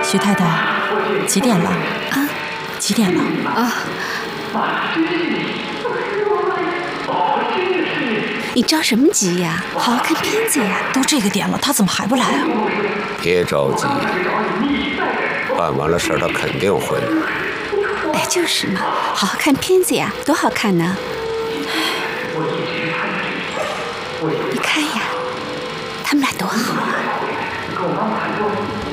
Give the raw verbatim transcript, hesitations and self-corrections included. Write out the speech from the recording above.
徐太太，几点了？ 啊， 几点了？ 啊！你着什么急呀？好好看片子呀！ 都这个点了，他怎么还不来啊？ 别着急，办完了事儿他肯定会来。 哎，就是嘛，好好看片子呀，多好看呢！你看呀，他们俩多好啊！